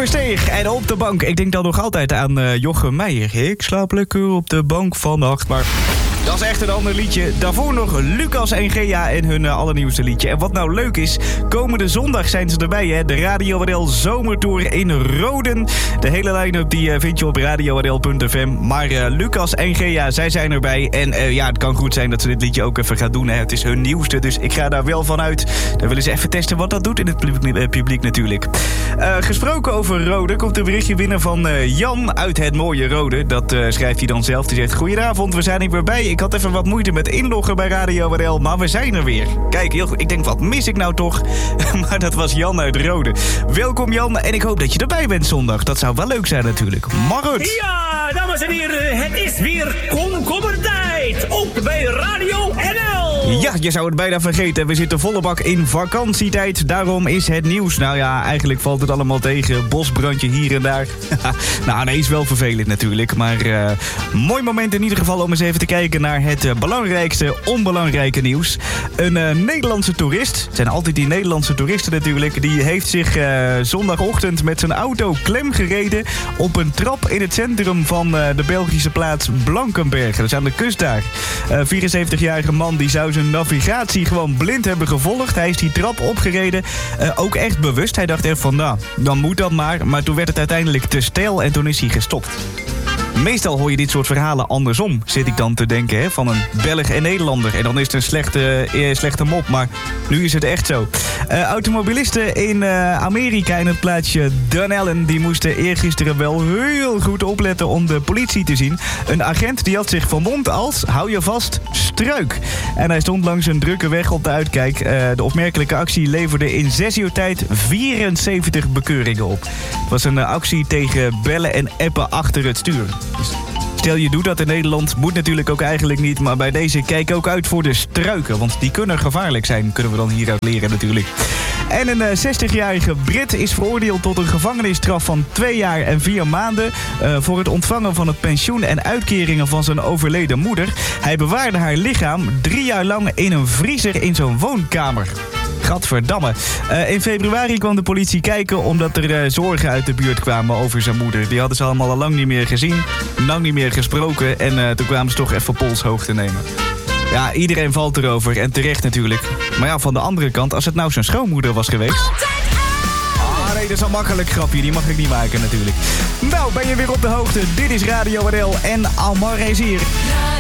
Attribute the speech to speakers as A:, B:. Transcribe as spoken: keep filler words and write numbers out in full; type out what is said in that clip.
A: Versteeg en op de bank. Ik denk dan nog altijd aan uh, Jochem Meijer. Ik slaap lekker op de bank vannacht, maar... dat is echt een ander liedje. Daarvoor nog Lucas en Gea en hun uh, allernieuwste liedje. En wat nou leuk is, komende zondag zijn ze erbij, hè? De Radio W L Zomertour in Roden. De hele line-up die uh, vind je op radio w l punt f m. Maar uh, Lucas en Gea, zij zijn erbij. En uh, ja, het kan goed zijn dat ze dit liedje ook even gaan doen, hè? Het is hun nieuwste, dus ik ga daar wel van uit. Dan willen ze even testen wat dat doet in het publiek, uh, publiek natuurlijk. Uh, gesproken over Roden komt een berichtje binnen van uh, Jan uit het mooie Roden. Dat uh, schrijft hij dan zelf. Die zegt, goedenavond, we zijn hier weer bij. Ik had even wat moeite met inloggen bij Radio W L, maar we zijn er weer. Kijk, heel goed. Ik denk, wat mis ik nou toch? Maar dat was Jan uit Rode. Welkom Jan, en ik hoop dat je erbij bent zondag. Dat zou wel leuk zijn natuurlijk. Maar goed.
B: Ja, dames en heren, het is weer komkommertijd. Ook bij Radio N L.
A: Ja, je zou het bijna vergeten. We zitten volle bak in vakantietijd. Daarom is het nieuws. Nou ja, eigenlijk valt het allemaal tegen. Bosbrandje hier en daar. Nou, nee, is wel vervelend natuurlijk. Maar uh, mooi moment in ieder geval om eens even te kijken naar het uh, belangrijkste onbelangrijke nieuws. Een uh, Nederlandse toerist, het zijn altijd die Nederlandse toeristen natuurlijk, die heeft zich uh, zondagochtend met zijn auto klem gereden op een trap in het centrum van uh, de Belgische plaats Blankenberge. Dat is aan de kust daar. Uh, vierenzeventigjarige man die zou zijn navigatie gewoon blind hebben gevolgd. Hij is die trap opgereden, uh, ook echt bewust. Hij dacht echt van, nou, dan moet dat maar. Maar toen werd het uiteindelijk te steil en toen is hij gestopt. Meestal hoor je dit soort verhalen andersom, zit ik dan te denken, hè, van een Belg en Nederlander. En dan is het een slechte, eh, slechte mop, maar nu is het echt zo. Uh, automobilisten in uh, Amerika in het plaatsje Dunnellen, die moesten eergisteren wel heel goed opletten om de politie te zien. Een agent die had zich vermomd als, hou je vast, struik. En hij stond langs een drukke weg op de uitkijk. Uh, de opmerkelijke actie leverde in zes uur tijd vierenzeventig bekeuringen op. Het was een uh, actie tegen bellen en appen achter het stuur. Dus stel je doet dat in Nederland, moet natuurlijk ook eigenlijk niet. Maar bij deze kijk ook uit voor de struiken. Want die kunnen gevaarlijk zijn, kunnen we dan hieruit leren natuurlijk. En een uh, zestigjarige Brit is veroordeeld tot een gevangenisstraf van twee jaar en vier maanden... Uh, voor het ontvangen van het pensioen en uitkeringen van zijn overleden moeder. Hij bewaarde haar lichaam drie jaar lang in een vriezer in zo'n woonkamer. Gadverdamme. Uh, in februari kwam de politie kijken omdat er uh, zorgen uit de buurt kwamen over zijn moeder. Die hadden ze allemaal al lang niet meer gezien, lang niet meer gesproken en uh, toen kwamen ze toch even polshoogte nemen. Ja, iedereen valt erover en terecht natuurlijk. Maar ja, van de andere kant, als het nou zijn schoonmoeder was geweest... Ah nee, dat is een makkelijk grapje, die mag ik niet maken natuurlijk. Nou, ben je weer op de hoogte? Dit is Radio W L en Almar is hier.